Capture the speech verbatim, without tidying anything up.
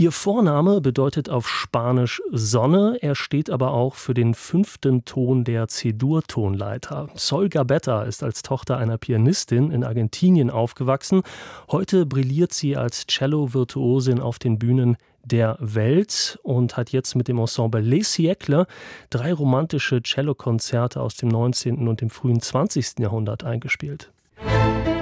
Ihr Vorname bedeutet auf Spanisch Sonne, er steht aber auch für den fünften Ton der C-Dur-Tonleiter. Sol Gabetta ist als Tochter einer Pianistin in Argentinien aufgewachsen. Heute brilliert sie als Cello-Virtuosin auf den Bühnen der Welt und hat jetzt mit dem Ensemble Les Siècles drei romantische Cellokonzerte aus dem neunzehnten und dem frühen zwanzigsten Jahrhundert eingespielt.